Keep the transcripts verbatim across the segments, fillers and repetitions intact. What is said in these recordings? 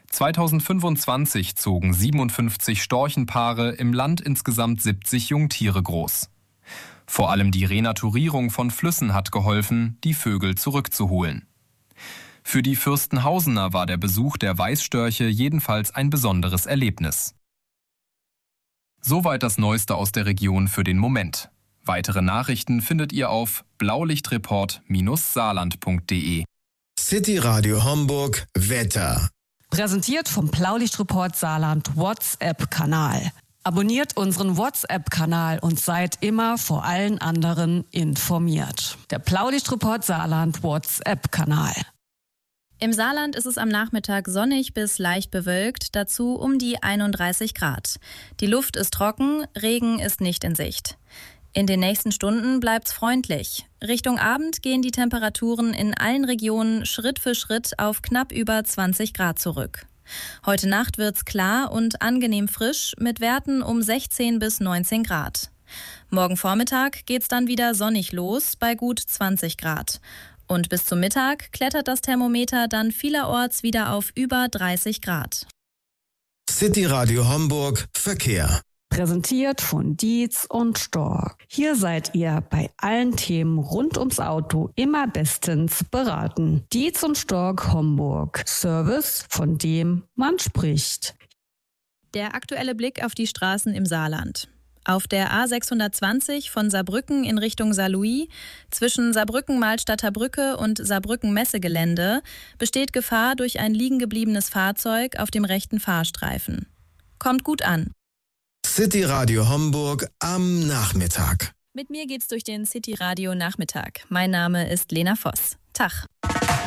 zweitausendfünfundzwanzig zogen siebenundfünfzig Storchenpaare im Land insgesamt siebzig Jungtiere groß. Vor allem die Renaturierung von Flüssen hat geholfen, die Vögel zurückzuholen. Für die Fürstenhausener war der Besuch der Weißstörche jedenfalls ein besonderes Erlebnis. Soweit das Neueste aus der Region für den Moment. Weitere Nachrichten findet ihr auf blaulichtreport Bindestrich saarland punkt de. City Radio Homburg Wetter. Präsentiert vom Blaulichtreport Saarland WhatsApp-Kanal. Abonniert unseren WhatsApp-Kanal und seid immer vor allen anderen informiert. Der Blaulichtreport Saarland WhatsApp-Kanal. Im Saarland ist es am Nachmittag sonnig bis leicht bewölkt, dazu um die einunddreißig Grad. Die Luft ist trocken, Regen ist nicht in Sicht. In den nächsten Stunden bleibt's freundlich. Richtung Abend gehen die Temperaturen in allen Regionen Schritt für Schritt auf knapp über zwanzig Grad zurück. Heute Nacht wird's klar und angenehm frisch mit Werten um sechzehn bis neunzehn Grad. Morgen Vormittag geht's dann wieder sonnig los bei gut zwanzig Grad. Und bis zum Mittag klettert das Thermometer dann vielerorts wieder auf über dreißig Grad. City Radio Homburg Verkehr. Präsentiert von Dietz und Stork. Hier seid ihr bei allen Themen rund ums Auto immer bestens beraten. Dietz und Stork Homburg. Service, von dem man spricht. Der aktuelle Blick auf die Straßen im Saarland. Auf der A sechshundertzwanzig von Saarbrücken in Richtung Saarlouis zwischen Saarbrücken-Malstadter Brücke und Saarbrücken-Messegelände besteht Gefahr durch ein liegengebliebenes Fahrzeug auf dem rechten Fahrstreifen. Kommt gut an. City Radio Homburg am Nachmittag. Mit mir geht's durch den City Radio Nachmittag. Mein Name ist Lena Voss. Tag.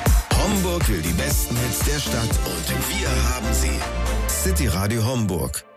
Homburg will die besten Hits der Stadt und wir haben sie. City Radio Homburg.